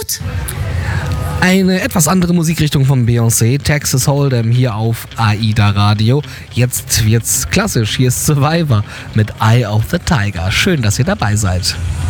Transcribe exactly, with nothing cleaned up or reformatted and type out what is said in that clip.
Hit. Eine etwas andere Musikrichtung von Beyoncé, Texas Hold'em hier auf AIDA Radio. Jetzt wird's klassisch, hier ist Survivor mit Eye of the Tiger. Schön, dass ihr dabei seid.